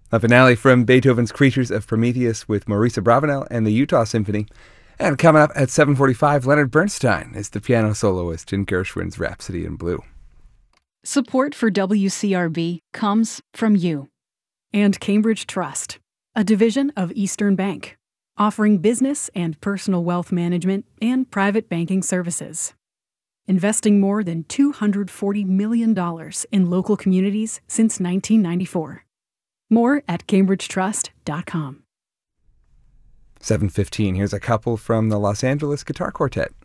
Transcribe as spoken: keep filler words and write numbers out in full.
A finale from Beethoven's Creatures of Prometheus with Maurice Abravanel and the Utah Symphony. And coming up at seven forty-five, Leonard Bernstein is the piano soloist in Gershwin's Rhapsody in Blue. Support for W C R B comes from you. And Cambridge Trust, a division of Eastern Bank, offering business and personal wealth management and private banking services. Investing more than two hundred forty million dollars in local communities since nineteen ninety-four. More at cambridge trust dot com. seven fifteen, here's a couple from the Los Angeles Guitar Quartet.